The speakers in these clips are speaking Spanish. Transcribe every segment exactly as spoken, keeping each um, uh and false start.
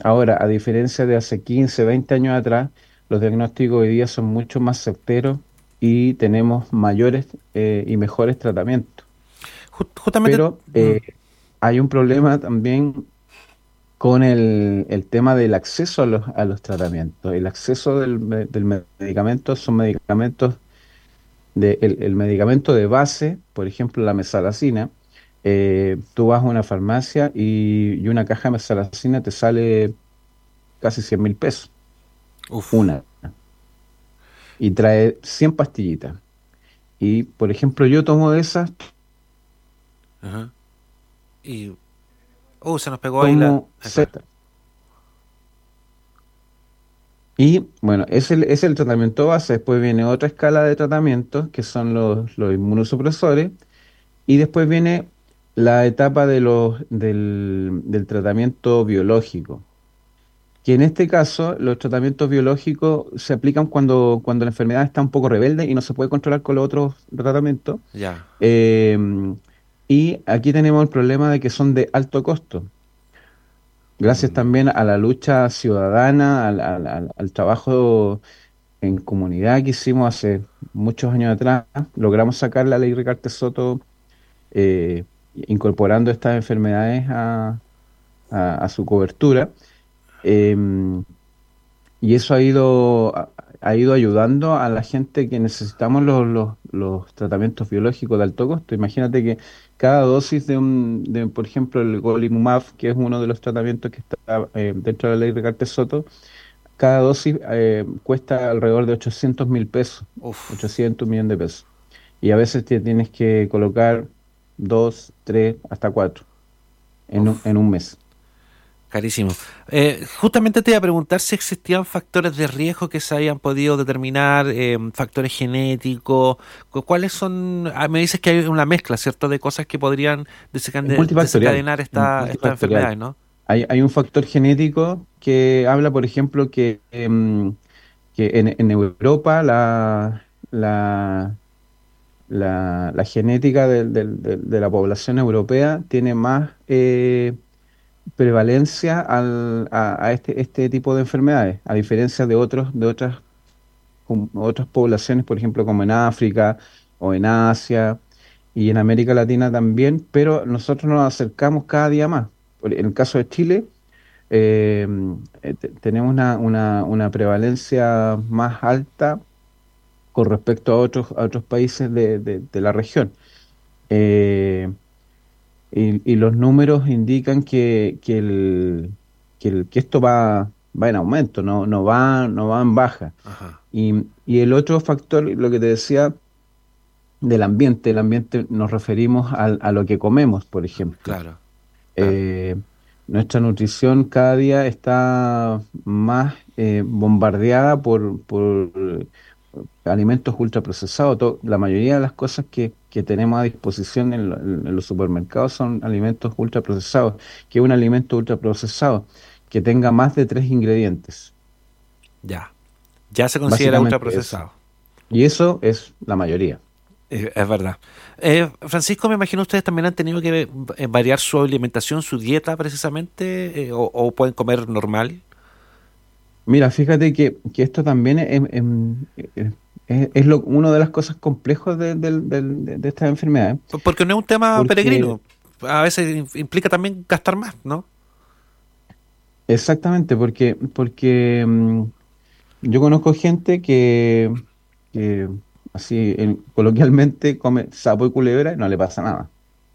Ahora, a diferencia de hace quince, veinte años atrás, los diagnósticos hoy día son mucho más certeros y tenemos mayores eh, y mejores tratamientos. Ju- justamente, Pero mm, eh, hay un problema también con el, el tema del acceso a los, a los tratamientos. El acceso del, me- del medicamento son medicamentos, de, el, el medicamento de base, por ejemplo, la mesalazina. Eh, tú vas a una farmacia y, y una caja de mesalazina te sale casi cien mil pesos, uf, una, y trae cien pastillitas. Y, por ejemplo, yo tomo de esas, ajá. Y, uh, se nos pegó ahí la, tomo ah, claro. Z. Y bueno, es el, es el tratamiento base. Después viene otra escala de tratamientos que son los, los inmunosupresores. Y después viene la etapa de los, del, del tratamiento biológico. Que en este caso, los tratamientos biológicos se aplican cuando, cuando la enfermedad está un poco rebelde y no se puede controlar con los otros tratamientos. Ya. Eh, y aquí tenemos el problema de que son de alto costo. Gracias Mm, también a la lucha ciudadana, al, al- al- al trabajo en comunidad que hicimos hace muchos años atrás, logramos sacar la ley Ricarte Soto, eh, incorporando estas enfermedades a, a- a su cobertura. em, y eso ha ido, ha ha ido ayudando a la gente que necesitamos los, los, los tratamientos biológicos de alto costo. Imagínate que cada dosis de un, de, por ejemplo, el Golimumab, que es uno de los tratamientos que está eh, dentro de la ley Ricarte Soto, cada dosis eh, cuesta alrededor de ochocientos mil pesos, uf, ochocientos millones de pesos. Y a veces te tienes que colocar dos, tres, hasta cuatro en un, uf. en un mes. Carísimo. Eh, justamente te iba a preguntar si existían factores de riesgo que se hayan podido determinar, eh, factores genéticos. cu- ¿Cuáles son? Ah, me dices que hay una mezcla, ¿cierto? De cosas que podrían Es desencade- multifactorial, desencadenar es esta, estas multifactorial. enfermedades, ¿no? Hay, hay un factor genético que habla, por ejemplo, que, em, que en, en Europa la, la, la, la genética del- del- del- de la población europea tiene más eh, prevalencia al- a, a este, este tipo de enfermedades, a diferencia de otros, de otras, com- otras poblaciones, por ejemplo, como en África o en Asia y en América Latina también, pero nosotros nos acercamos cada día más. Por- En el caso de Chile, eh, eh, te- tenemos una, una, una prevalencia más alta con respecto a otros, a otros países de, de- de la región. Eh, y, y los números indican que, que, el, que, el- que esto va, va en aumento, no, no va, no va en baja. Ajá, Y, y el otro factor, lo que te decía del ambiente, el ambiente nos referimos al- a, lo que comemos, por ejemplo. claro, claro. Eh, Nuestra nutrición cada día está más eh, bombardeada por, por eh, alimentos ultraprocesados. To- La mayoría de las cosas que, que tenemos a disposición en, lo- en los supermercados son alimentos ultraprocesados. ¿Que es un alimento ultraprocesado? Que tenga más de tres ingredientes, Ya. Ya se considera básicamente eso. ultraprocesado. Y eso es la mayoría. Eh, Es verdad. Eh, Francisco, me imagino ustedes también han tenido que eh, variar su alimentación, su dieta precisamente, eh, o, o pueden comer normal. Mira, fíjate que, que esto también es, es- es- es- es lo, una de las cosas complejas de, del- del- de- de estas enfermedades, P- Porque no es un tema porque peregrino. A veces im- implica también gastar más, ¿no? exactamente, porque, porque mm, yo conozco gente que, que así en- coloquialmente come sapo y culebra y no le pasa nada.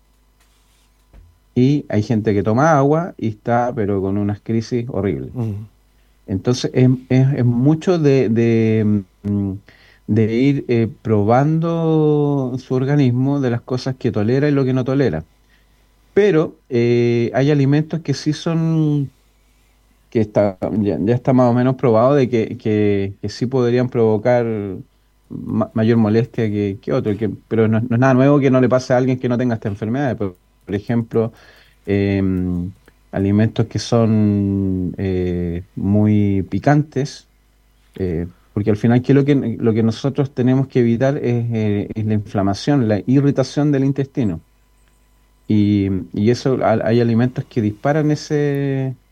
Y hay gente que toma agua y está, pero con unas crisis horribles. Mm, Entonces, es, es- es mucho de, de, mm, de ir eh, probando su organismo de las cosas que tolera y lo que no tolera. Pero eh, hay alimentos que sí son, que está, ya, ya está más o menos probado de que, que, que sí podrían provocar ma- mayor molestia que, que otros, que, pero no, no es nada nuevo que no le pase a alguien que no tenga esta enfermedad. Por, por ejemplo, em, alimentos que son eh, muy picantes, eh, porque al final, ¿qué es lo que, lo que nosotros tenemos que evitar es, eh, es la inflamación, la irritación del intestino. Y, y eso, ha- hay alimentos que disparan ese,